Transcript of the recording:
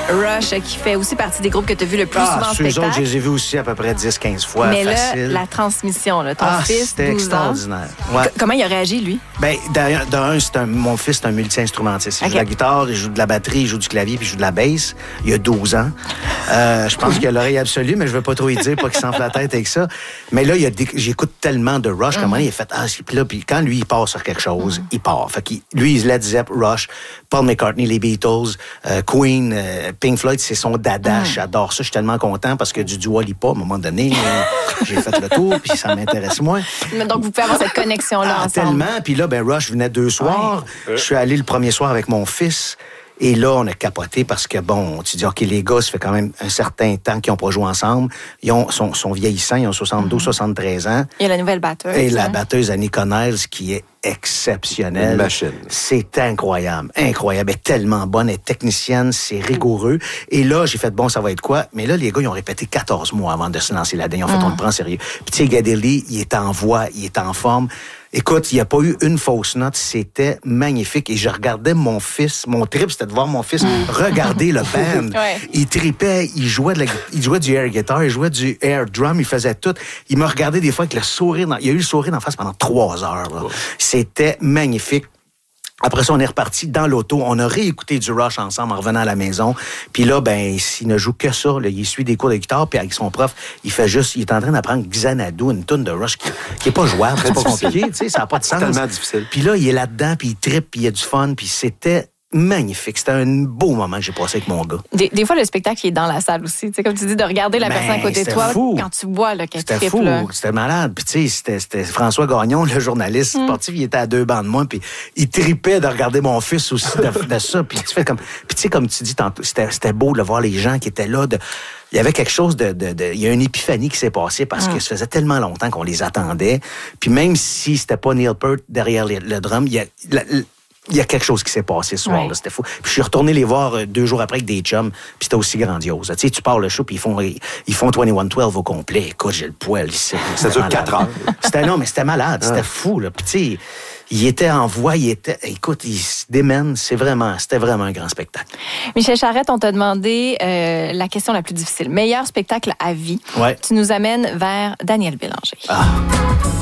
Rush, qui fait aussi partie des groupes que tu as vu le plus souvent en spectacle. Autres, je les ai vus aussi à peu près 10-15 fois. Mais facile. là, la transmission, là, ton fils, c'était 12 extraordinaire. ans. Ouais. Comment il a réagi, lui? Ben, mon fils, c'est un multi-instrumentiste. Il joue de la guitare, il joue de la batterie, il joue du clavier, puis il joue de la basse. Il a 12 ans. Je pense qu'il a l'oreille absolue, mais je veux pas trop y dire, pas qu'il s'enfle la tête avec ça. Mais là, j'écoute tellement de Rush, comment il a fait, puis quand lui, il part sur quelque chose, il part. Fait que lui, Led Zepp, Rush, Paul McCartney, les Beatles, Queen, Pink Floyd, c'est son dada. J'adore ça. Je suis tellement content parce que du Dua Lipa, à un moment donné, j'ai fait le tour, puis ça m'intéresse moins. Donc, vous pouvez avoir cette connexion-là ensemble. Tellement. Puis là, Rush venait 2 soirs. Je suis allé le premier soir avec mon fils. Et là, on a capoté parce que, tu dis, OK, les gars, ça fait quand même un certain temps qu'ils n'ont pas joué ensemble. Ils sont vieillissants, ils ont 72, 73 ans. Il y a la nouvelle batteuse. Et la batteuse Annie Connells, qui est exceptionnelle. Une machine. C'est incroyable. Incroyable. Elle est tellement bonne. Elle est technicienne. C'est rigoureux. Et là, j'ai fait, ça va être quoi? Mais là, les gars, ils ont répété 14 mois avant de se lancer là-dedans. Ils ont fait, on le prend sérieux. Puis, tu sais, Geddy, il est en voix, il est en forme. Écoute, il n'y a pas eu une fausse note. C'était magnifique. Et je regardais mon fils. Mon trip, c'était de voir mon fils regarder le band. Il tripait. Il jouait du air guitar. Il jouait du air drum. Il faisait tout. Il me regardait des fois avec le sourire. Il a eu le sourire en face pendant 3 heures. Là. C'était magnifique. Après ça, on est reparti dans l'auto. On a réécouté du Rush ensemble en revenant à la maison. Puis là, s'il ne joue que ça, là, il suit des cours de guitare, puis avec son prof, il est en train d'apprendre Xanadu, une toune de Rush qui est pas jouable, c'est pas compliqué, tu sais, ça n'a pas de sens. C'est tellement difficile. Puis là, il est là-dedans, puis il trippe, puis il a du fun, puis c'était magnifique. C'était un beau moment que j'ai passé avec mon gars. Des fois, le spectacle est dans la salle aussi. T'sais, comme tu dis, de regarder la personne à côté de toi quand tu vois qu'elle trippe. C'était fou, c'était malade. Puis tu sais, c'était François Gagnon, le journaliste sportif, il était à 2 bancs de moi, puis il tripait de regarder mon fils aussi de ça. Puis tu fais comme... Puis tu sais, comme tu dis tantôt, c'était beau de voir les gens qui étaient là. Il y avait quelque chose il y a une épiphanie qui s'est passée parce que ça faisait tellement longtemps qu'on les attendait. Puis même si c'était pas Neil Peart derrière le drum, il y a quelque chose qui s'est passé ce soir-là, c'était fou. Puis je suis retourné les voir 2 jours après avec des chums, puis c'était aussi grandiose. Tu sais, tu pars le show, puis ils font 21-12 au complet. Écoute, j'ai le poil ici. Ça dure 4 heures. Mais c'était malade, c'était fou, là. Puis tu sais, il était en voix, écoute, il se démène, c'était vraiment un grand spectacle. Michel Charette, on t'a demandé la question la plus difficile. Meilleur spectacle à vie. Ouais. Tu nous amènes vers Daniel Bélanger.